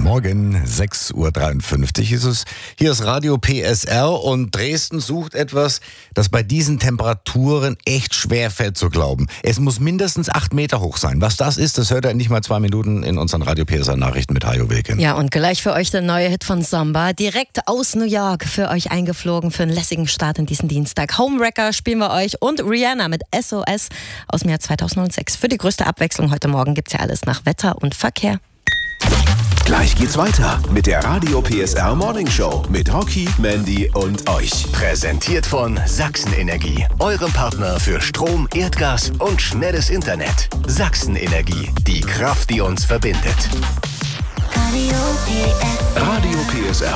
Morgen, 6.53 Uhr ist es. Hier ist Radio PSR und Dresden sucht etwas, das bei diesen Temperaturen echt schwer fällt zu glauben. Es muss mindestens 8 Meter hoch sein. Was das ist, das hört ihr in nicht mal 2 Minuten in unseren Radio PSR Nachrichten mit Hajo Wilken. Ja, und gleich für euch der neue Hit von Samba, direkt aus New York für euch eingeflogen für einen lässigen Start in diesen Dienstag. Homewrecker spielen wir euch und Rihanna mit SOS aus dem Jahr 2006. Für die größte Abwechslung heute Morgen gibt's ja alles nach Wetter und Verkehr. Gleich geht's weiter mit der Radio PSR Morning Show mit Rocky, Mandy und euch. Präsentiert von Sachsenenergie, eurem Partner für Strom, Erdgas und schnelles Internet. Sachsenenergie, die Kraft, die uns verbindet. Radio PSR.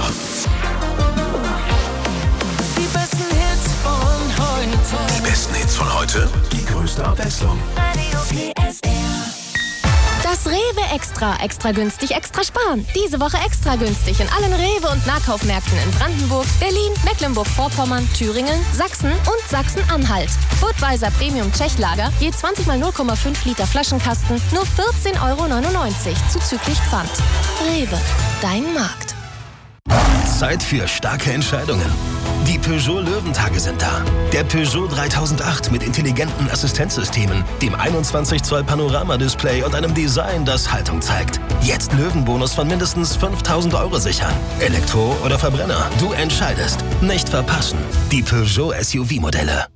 Die besten Hits von heute. Die besten Hits von heute. Die größte Abwechslung. Radio PSR. Das Rewe Extra günstig, extra sparen. Diese Woche extra günstig in allen Rewe- und Nahkaufmärkten in Brandenburg, Berlin, Mecklenburg-Vorpommern, Thüringen, Sachsen und Sachsen-Anhalt. Budweiser Premium Tschechlager, je 20 mal 0,5 Liter Flaschenkasten, nur 14,99 € zuzüglich Pfand. Rewe, dein Markt. Zeit für starke Entscheidungen. Die Peugeot Löwentage sind da. Der Peugeot 3008 mit intelligenten Assistenzsystemen, dem 21 Zoll Panoramadisplay und einem Design, das Haltung zeigt. Jetzt Löwenbonus von mindestens 5.000 € sichern. Elektro oder Verbrenner, du entscheidest. Nicht verpassen. Die Peugeot SUV-Modelle.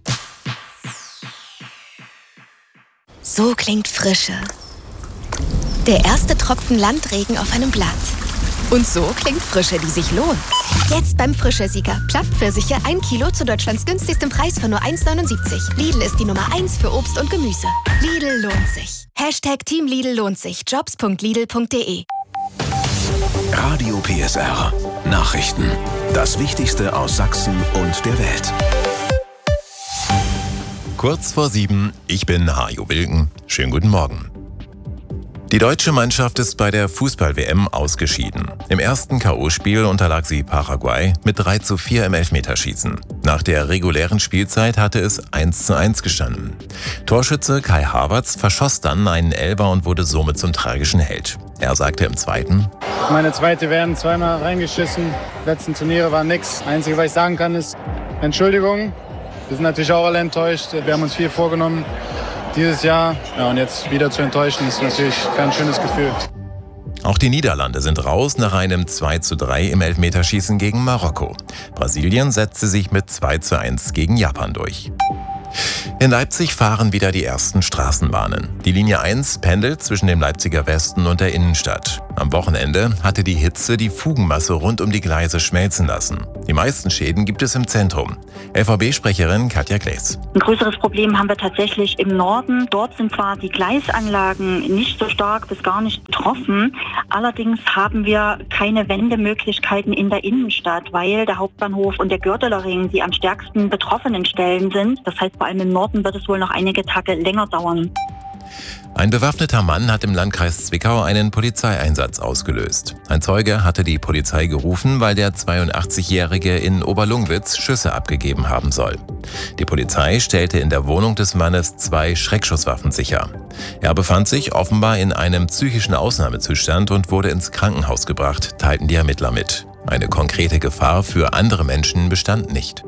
So klingt Frische. Der erste Tropfen Landregen auf einem Blatt. Und so klingt Frische, die sich lohnt. Jetzt beim Frische-Sieger. Plattpfirsiche 1 Kilo zu Deutschlands günstigstem Preis von nur 1,79. Lidl ist die Nummer 1 für Obst und Gemüse. Lidl lohnt sich. Hashtag Team Lidl lohnt sich. Jobs.lidl.de. Radio PSR. Nachrichten. Das Wichtigste aus Sachsen und der Welt. Kurz vor 7, ich bin Hajo Wilken. Schönen guten Morgen. Die deutsche Mannschaft ist bei der Fußball-WM ausgeschieden. Im ersten K.O.-Spiel unterlag sie Paraguay mit 3:4 im Elfmeterschießen. Nach der regulären Spielzeit hatte es 1:1 gestanden. Torschütze Kai Havertz verschoss dann einen Elfer und wurde somit zum tragischen Held. Er sagte im zweiten: Meine zweite werden zweimal reingeschissen. Die letzten Turniere waren nix. Einzige, was ich sagen kann, ist Entschuldigung. Wir sind natürlich auch alle enttäuscht. Wir haben uns viel vorgenommen dieses Jahr. Ja, und jetzt wieder zu enttäuschen, ist natürlich kein schönes Gefühl. Auch die Niederlande sind raus nach einem 2:3 im Elfmeterschießen gegen Marokko. Brasilien setzte sich mit 2:1 gegen Japan durch. In Leipzig fahren wieder die ersten Straßenbahnen. Die Linie 1 pendelt zwischen dem Leipziger Westen und der Innenstadt. Am Wochenende hatte die Hitze die Fugenmasse rund um die Gleise schmelzen lassen. Die meisten Schäden gibt es im Zentrum. LVB-Sprecherin Katja Klees. Ein größeres Problem haben wir tatsächlich im Norden. Dort sind zwar die Gleisanlagen nicht so stark bis gar nicht betroffen. Allerdings haben wir keine Wendemöglichkeiten in der Innenstadt, weil der Hauptbahnhof und der Gördeler Ring die am stärksten betroffenen Stellen sind. Das heißt, vor allem im Norden wird es wohl noch einige Tage länger dauern. Ein bewaffneter Mann hat im Landkreis Zwickau einen Polizeieinsatz ausgelöst. Ein Zeuge hatte die Polizei gerufen, weil der 82-Jährige in Oberlungwitz Schüsse abgegeben haben soll. Die Polizei stellte in der Wohnung des Mannes 2 Schreckschusswaffen sicher. Er befand sich offenbar in einem psychischen Ausnahmezustand und wurde ins Krankenhaus gebracht, teilten die Ermittler mit. Eine konkrete Gefahr für andere Menschen bestand nicht.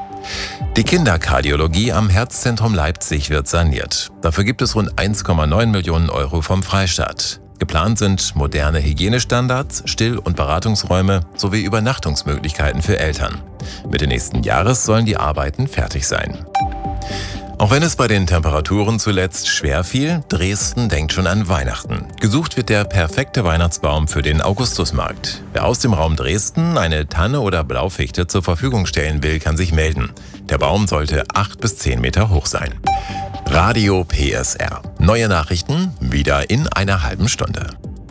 Die Kinderkardiologie am Herzzentrum Leipzig wird saniert. Dafür gibt es rund 1,9 Millionen € vom Freistaat. Geplant sind moderne Hygienestandards, Still- und Beratungsräume sowie Übernachtungsmöglichkeiten für Eltern. Mitte nächsten Jahres sollen die Arbeiten fertig sein. Auch wenn es bei den Temperaturen zuletzt schwer fiel, Dresden denkt schon an Weihnachten. Gesucht wird der perfekte Weihnachtsbaum für den Augustusmarkt. Wer aus dem Raum Dresden eine Tanne oder Blaufichte zur Verfügung stellen will, kann sich melden. Der Baum sollte 8 bis 10 Meter hoch sein. Radio PSR. Neue Nachrichten wieder in einer halben Stunde.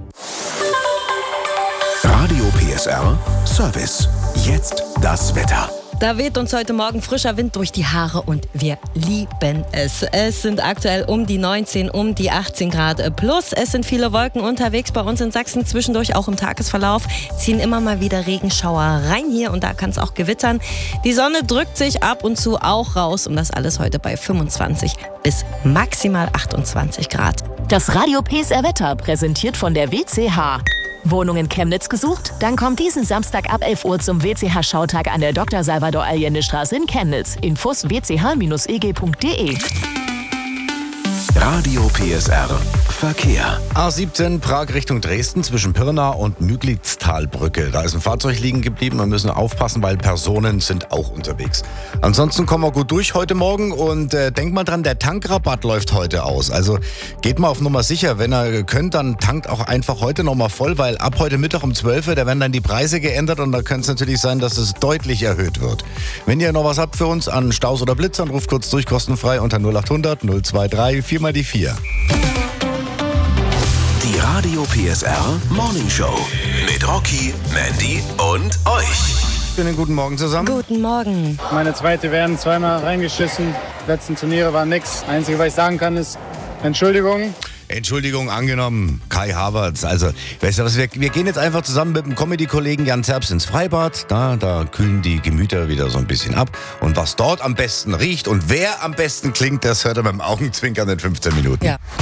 Radio PSR Service. Jetzt das Wetter. Da weht uns heute Morgen frischer Wind durch die Haare und wir lieben es. Es sind aktuell um die 19, um die 18 Grad plus. Es sind viele Wolken unterwegs bei uns in Sachsen. Zwischendurch auch im Tagesverlauf ziehen immer mal wieder Regenschauer rein hier und da kann es auch gewittern. Die Sonne drückt sich ab und zu auch raus und das alles heute bei 25 bis maximal 28 Grad. Das Radio PSR Wetter präsentiert von der WCH. Wohnung in Chemnitz gesucht? Dann kommt diesen Samstag ab 11 Uhr zum WCH-Schautag an der Dr. Salvador Allende-Straße in Chemnitz. Infos wch-eg.de. Radio PSR Verkehr. A17 Prag Richtung Dresden zwischen Pirna und Müglitztalbrücke. Da ist ein Fahrzeug liegen geblieben. Wir müssen aufpassen, weil Personen sind auch unterwegs. Ansonsten kommen wir gut durch heute Morgen und denkt mal dran, der Tankrabatt läuft heute aus. Also geht mal auf Nummer sicher. Wenn ihr könnt, dann tankt auch einfach heute nochmal voll, weil ab heute Mittag um 12 Uhr, da werden dann die Preise geändert und da könnte es natürlich sein, dass es deutlich erhöht wird. Wenn ihr noch was habt für uns an Staus oder Blitzern, ruft kurz durch, kostenfrei unter 0800 023 4 mal die 4. Die Radio PSR Morning Show mit Rocky, Mandy und euch. Schönen guten Morgen zusammen. Guten Morgen. Meine zweite werden zweimal reingeschissen. Letzten Turniere war nix. Einzige, was ich sagen kann, ist Entschuldigung. Entschuldigung angenommen, Kai Havertz. Also, weißt du was, wir gehen jetzt einfach zusammen mit dem Comedy-Kollegen Jan Zerbst ins Freibad. Da kühlen die Gemüter wieder so ein bisschen ab. Und was dort am besten riecht und wer am besten klingt, das hört ihr beim Augenzwinkern in 15 Minuten. Ja.